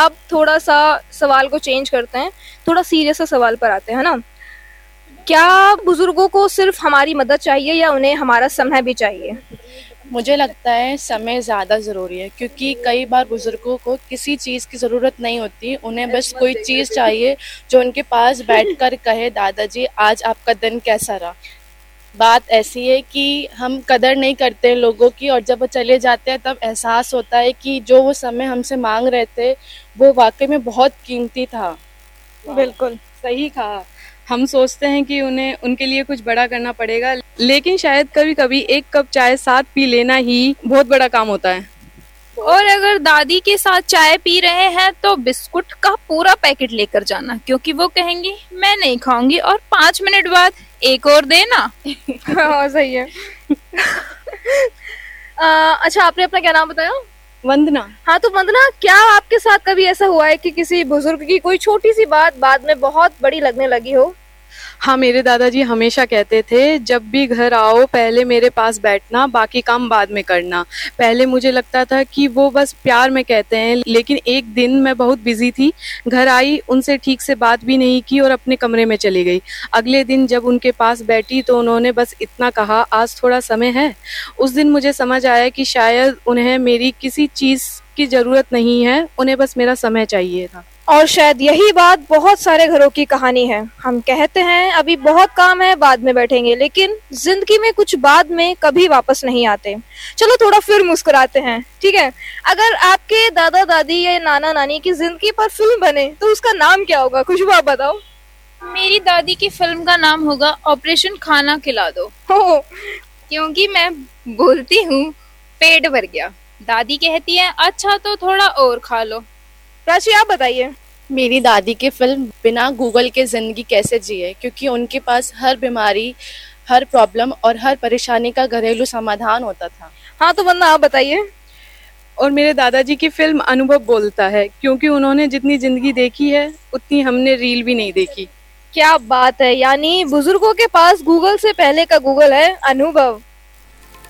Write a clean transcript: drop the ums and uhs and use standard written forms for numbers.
अब थोड़ा सा सवाल को चेंज करते हैं, थोड़ा सीरियस सा सवाल पर आते हैं ना। क्या बुजुर्गों को सिर्फ हमारी मदद चाहिए या उन्हें हमारा समय भी चाहिए? मुझे लगता है समय ज़्यादा ज़रूरी है, क्योंकि कई बार बुज़ुर्गों को किसी चीज़ की ज़रूरत नहीं होती, उन्हें बस कोई चीज़ चाहिए जो उनके पास बैठकर कहे, दादाजी आज आपका दिन कैसा रहा। बात ऐसी है कि हम कदर नहीं करते हैं लोगों की, और जब वो चले जाते हैं तब एहसास होता है कि जो वो समय हमसे मांग रहे थे वो वाकई में बहुत कीमती था। बिल्कुल सही कहा। हम सोचते हैं कि उन्हें उनके लिए कुछ बड़ा करना पड़ेगा, लेकिन शायद कभी कभी एक कप चाय साथ पी लेना ही बहुत बड़ा काम होता है। और अगर दादी के साथ चाय पी रहे हैं तो बिस्कुट का पूरा पैकेट लेकर जाना, क्योंकि वो कहेंगी मैं नहीं खाऊंगी, और 5 मिनट बाद एक और देना। हाँ सही है। अच्छा, आपने अपना क्या नाम बताया? वंदना। हाँ तो वंदना, क्या आपके साथ कभी ऐसा हुआ है कि किसी बुजुर्ग की कोई छोटी सी बात बाद में बहुत बड़ी लगने लगी हो? हाँ, मेरे दादाजी हमेशा कहते थे जब भी घर आओ पहले मेरे पास बैठना, बाकी काम बाद में करना। पहले मुझे लगता था कि वो बस प्यार में कहते हैं, लेकिन एक दिन मैं बहुत बिजी थी, घर आई, उनसे ठीक से बात भी नहीं की और अपने कमरे में चली गई। अगले दिन जब उनके पास बैठी तो उन्होंने बस इतना कहा, आज थोड़ा समय है। उस दिन मुझे समझ आया कि शायद उन्हें मेरी किसी चीज़ की ज़रूरत नहीं है, उन्हें बस मेरा समय चाहिए था। और शायद यही बात बहुत सारे घरों की कहानी है। हम कहते हैं अभी बहुत काम है, बाद में बैठेंगे, लेकिन जिंदगी में कुछ बाद में कभी वापस नहीं आते। चलो थोड़ा फिर मुस्कुराते हैं, ठीक है? अगर आपके दादा दादी या नाना नानी की जिंदगी पर फिल्म बने तो उसका नाम क्या होगा? खुशबू आप बताओ। मेरी दादी की फिल्म का नाम होगा ऑपरेशन खाना खिला दो, हो, क्योंकि मैं बोलती हूँ पेट भर गया, दादी कहती है अच्छा तो थोड़ा और खा लो। प्राची आप बताइए। मेरी दादी की फिल्म बिना गूगल के ज़िंदगी कैसे जिए, क्योंकि उनके पास हर बीमारी, हर प्रॉब्लम और हर परेशानी का घरेलू समाधान होता था। हाँ तो वंदना आप बताइए। और मेरे दादाजी की फिल्म अनुभव बोलता है, क्योंकि उन्होंने जितनी जिंदगी देखी है उतनी हमने रील भी नहीं देखी। क्या बात है, यानी बुजुर्गों के पास गूगल से पहले का गूगल है अनुभव।